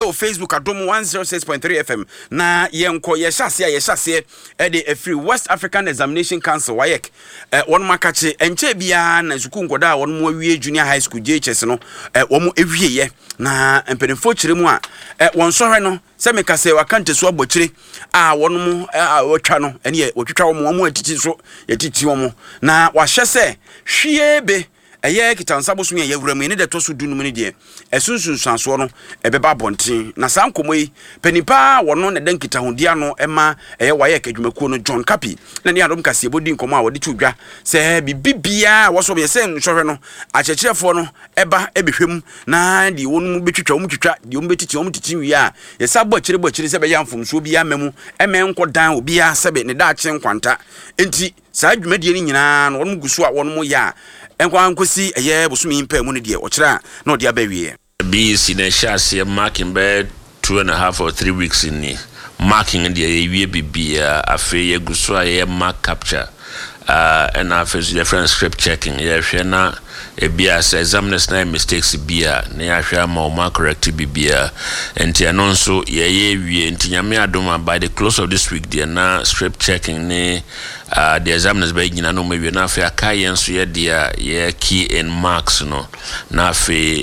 o Facebook adom 106.3 FM na yenko ye hyase e de free West African Examination Council WAEC won makache enche bia na suku ngoda won mo awie junior high school JHS no won ewie ye na empenefo kire mu a won sohwe no se meka se wakante so abokire a won mu wotwa no ene ye wotwitwa won atiti so yetiti won na wahye se hwiebe eye kitansa so ye wura mu ne de to so dunu mu ne de esunsun sanso no ebeba bonten na sankomo yi panipa wono ne den kitahodia no ema eye waye kadwumakuo no John Kapi na ne adom kase bodi nkomo a wode tudwa se bibibia wo so be se nhwohwe no achechefo no eba ebehwem na di wonu mu betwitwa mu twitwa di wonu betiti wonu titi wi a ye sabo kire se be ya mfomso bi amemu enko dan obi a sebe ne da ache nkwanta enti saa dwumadie ni nyina no wonu guso a wonu mu ya enkwa nkosi eye bosumi impa mu ne de okira na odi abawie BC na shase marking by 2.5 or 3 weeks in the marking in the year bibia afi yeguso aye mark capture and after different script checking ye na ebia say examiners na mistakes bia na ya hwa ma correct bibia enti ano nso ye wie enti nyame adoma by the close of this week there na script checking ne the examiners by gina no mewe na afi akaye nso ye dia ye key in marks no na afi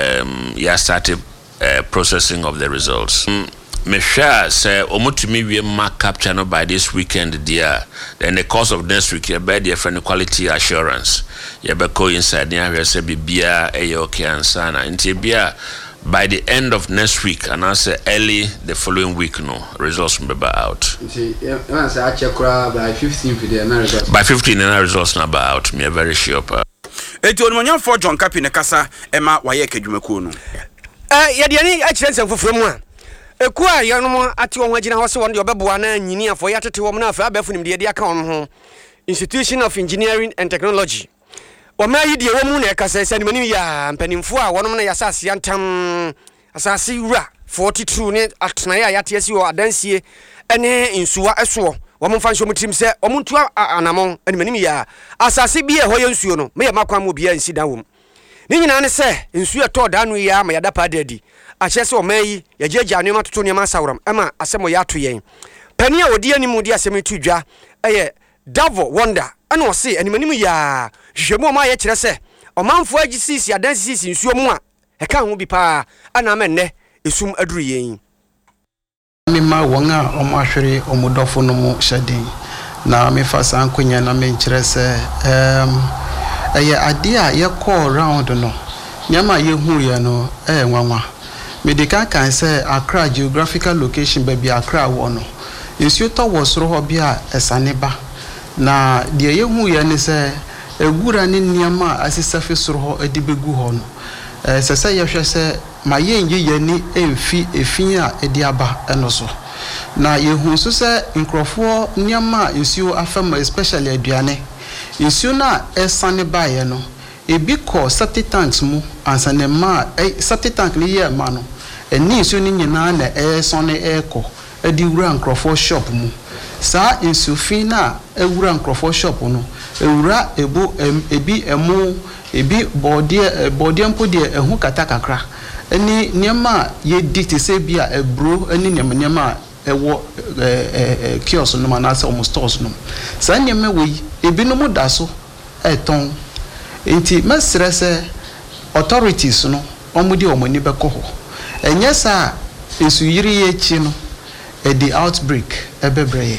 ya started processing of the results. Me sure say omutumi we mark capture no by this weekend there. Then the course of next week, you better the friend quality assurance. You better go inside there and say bia okay and sana. Until bia by the end of next week and I say early the following week no results will be out. See, I say I check by 15 for the results. By 15 and results na out. Me very sure. Eti onmonyan for John Kapi ne kasa ema waye kadwumakuo no. Yadiani achirensem fofremu a ekua yanom ati won agina ho se won de obeboa na nyini afo yatete wom na afa abafu nim de aka won ho Institution of Engineering and Technology woma yi de wom na ekasa sanimani ya mpanimfo a wonom na yasase yantam asase wura 42 ne atena ya yate asi wo adansie ene insuwa eso wom fa nso mutrim se omuntu anamon animanim ya asase bi e ho yensuo no me ya makwan mo bia nsi dan wom ni nyina ne se nsuo to da no ya ma yada pa dadi achese o mai ya jeja ne matoto ne masawram ama asemo ya to yen pani a odi animu di asemi tudwa eye Davo Wonder ana o se animanim ya hwehwemu ma ya kire se o manfo agisisi adansisi nsuo mu a e ka ho bi pa ana amenne esum aduru yen mema won a o mahwere o mudofo no mu hyeden na me fa san konya na me nkire se eye ade a ye call round no nyama ye hu ye no nwanwa medical can say Accra geographical location baby Accra wono nsuo to wo soro ho bia esaneba na de ye hu ye ne se egura ne niama asisafe soro ho adibegu ho no se ye hwe se maye nje ye ni emfi efin a edi aba enoso na ye hu so se nkrofo niama nsuo afam especially aduane nsuo na esaneba ye no ebi ko septic tanks mu ansanema septic tank ni ye ma no eni nsuo ni nyina na sone eko edi wura nkrofo shop mu sa insufin na ewura nkrofo shop no ewura ebo ebi emu ebi body mpo de ehu kata kakra eni niema ye dictate se bia ebro eni niema ewo kiosk no manase o stores no sa niema we ebi no mu daso eton enti mesrese authorities no omudi omani beko ho enye sa esu yiri ye chi no the outbreak ebebreye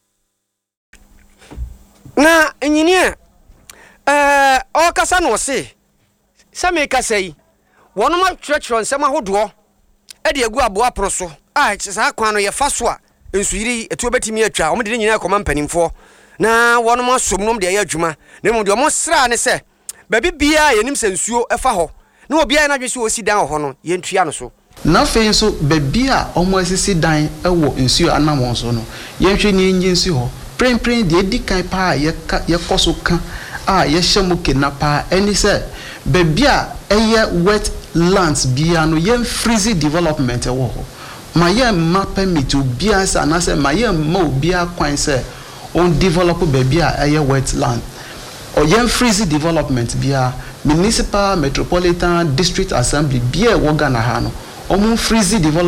na engineer o kasa no se me kasa yi wono ma twetwero nsem ahodo e de agu abo aproso sa kwan no ye fa so a ensu yiri etu betimi atwa omde nyina akoma mpanimfo na wono ma somnom de ya adwuma na mo de mo sra ne se baby bia yenim sensuo efa ho na obia na dwese osi dan ho no yentua no so na fe so baby a omo asisi dan ewo nsuo anamon so no yenhwe ni nyi nsi ho pren de edikan pa ye koso kan a ye hyemuke na pa eni se baby a eye wet lands bia no yen freeze development ewo ho ma ye ma permit obia sa na se ma ye ma obia kwan se on develop baby a eye wet land or yen freeze development bia municipal metropolitan district assembly bia wo Ghana ha no omo freeze development